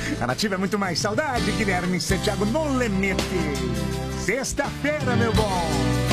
A Nativa é muito mais saudade, Guilherme Santiago no limite. Sexta-feira, meu bom.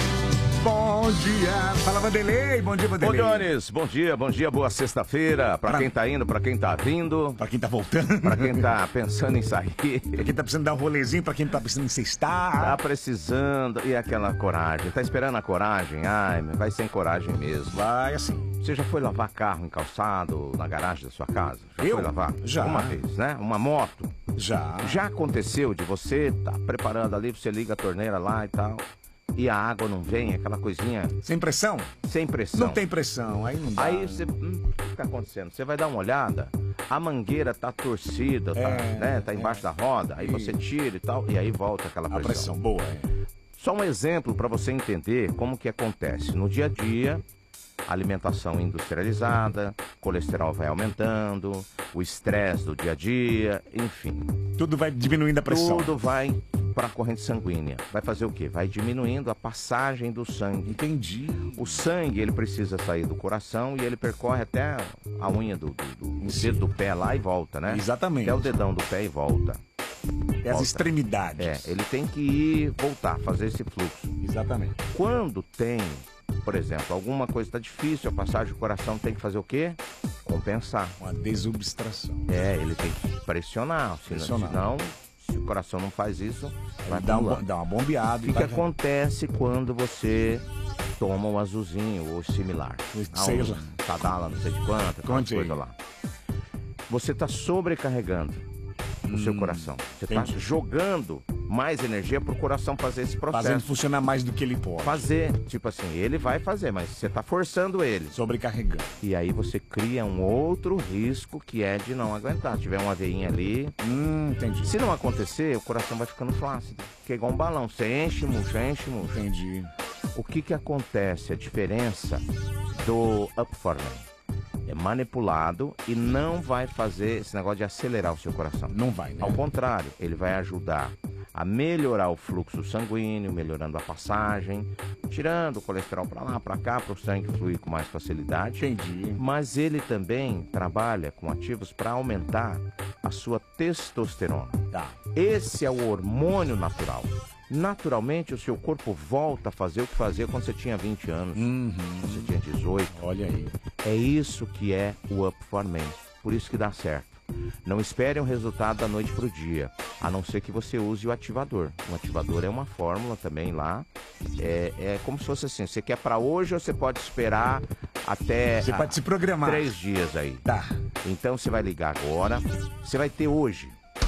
Bom dia. Fala, Vanderlei. Bom dia, Vanderlei. Bom, Jones. Bom dia, boa sexta-feira. Pra quem tá indo, pra quem tá vindo. Pra quem tá voltando. Pra quem tá pensando em sair. Pra quem tá precisando dar um rolezinho, pra quem tá precisando sextar. Tá precisando. E aquela coragem? Tá esperando a coragem? Ai, vai sem coragem mesmo. Vai assim. Você já foi lavar carro em calçado na garagem da sua casa? Já Eu? foi lavar? Já. Uma vez, né? Uma moto? Já. Já aconteceu de você tá preparando ali, você liga a torneira lá e tal, e a água não vem, aquela coisinha... Sem pressão? Sem pressão. Não tem pressão, aí não dá. Aí você... o que tá acontecendo? Você vai dar uma olhada, a mangueira tá torcida, tá embaixo da roda, aí você tira e tal, e aí volta aquela pressão. A pressão, boa. Só um exemplo para você entender como que acontece. No dia a dia, alimentação industrializada, colesterol vai aumentando, o estresse do dia a dia, enfim. Tudo vai diminuindo a pressão. Tudo vai para a corrente sanguínea. Vai fazer o quê? Vai diminuindo a passagem do sangue. Entendi. O sangue, ele precisa sair do coração e ele percorre até a unha do dedo do pé lá e volta, né? Exatamente. Até o dedão do pé e volta. É as extremidades. É, ele tem que ir, voltar, fazer esse fluxo. Exatamente. Quando tem, por exemplo, alguma coisa está difícil, a passagem do coração tem que fazer o quê? Compensar. Uma desobstrução. É, ele tem que pressionar. Senão, se o coração não faz isso, vai dar uma bombeada. O que acontece quando você toma o azulzinho ou similar? Seja. Tadala, não sei de quanto, coisa lá. Você está sobrecarregando o seu coração. Você está jogando mais energia para o coração fazer esse processo. Fazendo funcionar mais do que ele pode. Fazer. Tipo assim, ele vai fazer, mas você está forçando ele. Sobrecarregando. E aí você cria um outro risco que é de não aguentar. Se tiver uma veinha ali... entendi. Se não acontecer, o coração vai ficando flácido. Que é igual um balão. Você enche, murcha, enche, murcha. Entendi. O que acontece? A diferença do Upforming é manipulado e não vai fazer esse negócio de acelerar o seu coração. Não vai, né? Ao contrário, ele vai ajudar a melhorar o fluxo sanguíneo, melhorando a passagem, tirando o colesterol para lá, para cá, para o sangue fluir com mais facilidade. Entendi. Mas ele também trabalha com ativos para aumentar a sua testosterona. Tá. Esse é o hormônio natural. Naturalmente, o seu corpo volta a fazer o que fazia quando você tinha 20 anos, quando você tinha 18. Olha aí. É isso que é o Up for Men. Por isso que dá certo. Não espere um resultado da noite para o dia, a não ser que você use o ativador. O ativador é uma fórmula também lá. É como se fosse assim, você quer para hoje ou você pode esperar até... Você pode se programar. 3 dias aí. Tá. Então você vai ligar agora, você vai ter hoje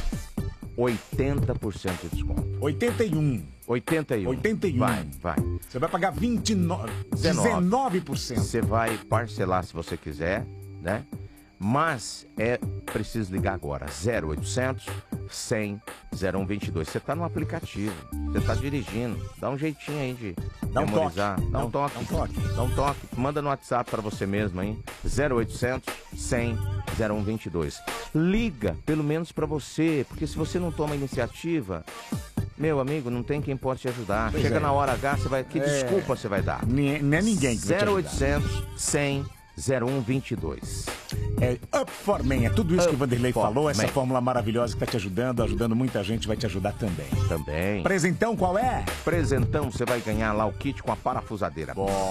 80% de desconto. 81. 81. Vai. Você vai pagar 19%. Você vai parcelar se você quiser, né? Mas é preciso ligar agora. 0800 100 0122. Você está no aplicativo, você está dirigindo. Dá um jeitinho aí de memorizar. Dá um toque. Manda no WhatsApp para você mesmo, hein? 0800 100 0122. Liga, pelo menos para você, porque se você não toma iniciativa, meu amigo, não tem quem pode te ajudar. Chega na hora H, você vai... Que desculpa você vai dar? Não é ninguém que vai te ajudar. 0800 100 0122. É Up for Men, é tudo isso que o Vanderlei falou, essa fórmula maravilhosa que está te ajudando muita gente, vai te ajudar também. Também. Presentão qual é? Presentão, você vai ganhar lá o kit com a parafusadeira.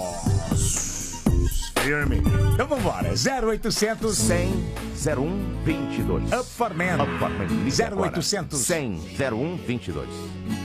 Firme. Então vambora, 0800 100 0122. Up for Men. Up for Men. 0800 100 0122.